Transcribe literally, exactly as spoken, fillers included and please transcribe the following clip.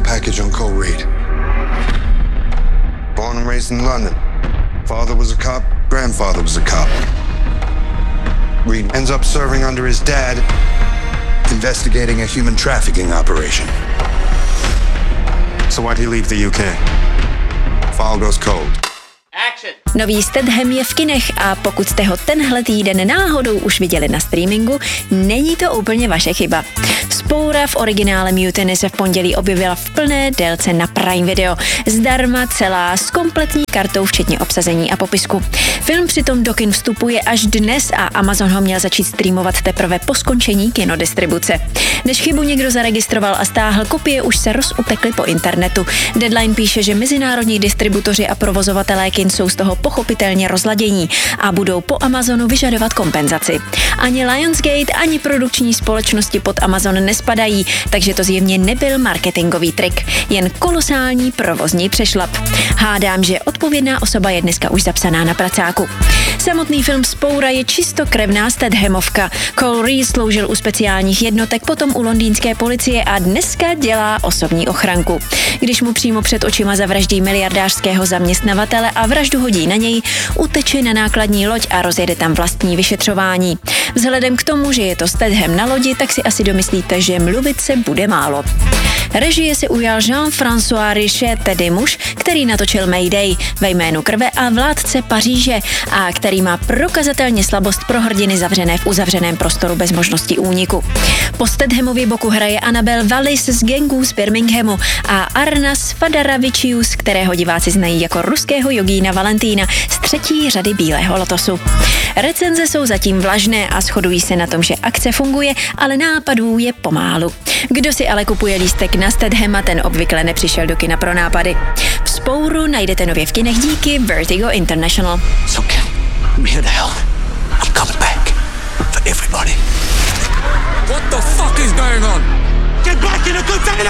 package on Cole Reed. Born and raised in London. Father was a cop, grandfather was a cop. Reed ends up serving under his dad, investigating a human trafficking operation. So why'd he leave the U K? File goes cold. Nový Statham je v kinech a pokud jste ho tenhle týden náhodou už viděli na streamingu, není to úplně vaše chyba. Vzpoura v originále Mutiny se v pondělí objevila v plné délce na Prime Video. Zdarma celá s kompletní kartou včetně obsazení a popisku. Film přitom do kin vstupuje až dnes a Amazon ho měl začít streamovat teprve po skončení kinodistribuce. Než chybu někdo zaregistroval a stáhl, kopie už se rozutekly po internetu. Deadline píše, že mezinárodní distributoři a provozovatelé kin jsou z toho pochopitelně rozladění a budou po Amazonu vyžadovat kompenzaci. Ani Lionsgate, ani produkční společnosti pod Amazon nespadají, takže to zjevně nebyl marketingový trik, jen kolosální provozní přešlap. Hádám, že odpovědná osoba je dneska už zapsaná na pracáku. Samotný film Vzpoura je čistokrevná Stathamovka. Cole Reed sloužil u speciálních jednotek, potom u londýnské policie a dneska dělá osobní ochranku. Když mu přímo před očima zavraždí miliardářského zaměstnavatele a vraždu hodí na něj, uteče na nákladní loď a rozjede tam vlastní vyšetřování. Vzhledem k tomu, že je to Statham na lodi, tak si asi domyslíte, že mluvit se bude málo. Režie se ujal Jean-François Richet, tedy muž, který natočil Mayday, Ve jménu krve a Vládce Paříže a který má prokazatelně slabost pro hrdiny zavřené v uzavřeném prostoru bez možnosti úniku. Po Stathamově boku hraje Annabelle Wallis z gangů z Birminghamu a Arnas Fadaravičius, kterého diváci znají jako ruského jogína Valentína z třetí řady Bílého lotosu. Recenze jsou zatím vlažné a shodují se na tom, že akce funguje, ale nápadů je pomálu. Kdo si ale kupuje lístek na Stathama, ten obvykle nepřišel do kina pro nápady. Vzpouru najdete nově v kinech díky Vertigo International. So Ken, I'm here to help. I'm coming back for everybody. What the fuck is going on? Get back in the container!